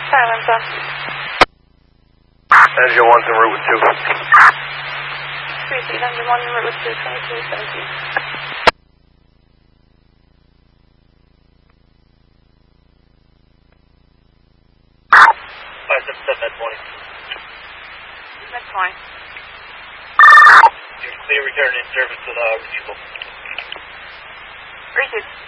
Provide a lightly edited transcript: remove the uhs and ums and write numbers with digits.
Silence on. Engine 1's en route with 2. 3 feet, engine 1 en route with 2, 2217. That's fine. You're clear return in service to the retrieval. Received.